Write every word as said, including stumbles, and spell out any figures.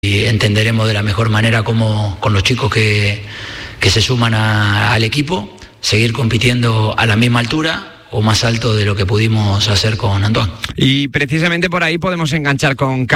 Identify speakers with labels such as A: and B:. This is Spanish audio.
A: y entenderemos de la mejor manera cómo con los chicos que, que se suman a, al equipo, seguir compitiendo a la misma altura o más alto de lo que pudimos hacer con Antoine.
B: Y precisamente por ahí podemos enganchar con